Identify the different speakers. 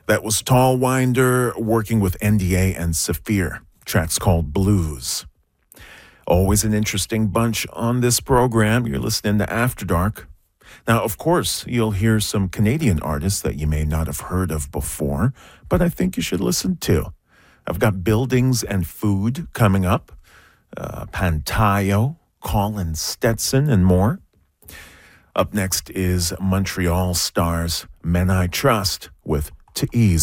Speaker 1: That was Tall Winder working with NDA and Saphir. Track's called Blues. Always an interesting bunch on this program. You're listening to After Dark. Now, of course, you'll hear some Canadian artists that you may not have heard of before, but I think you should listen to. I've got Buildings and Food coming up, Pantayo, Colin Stetson, and more. Up next is Montreal Stars, Men I Trust, with To Ease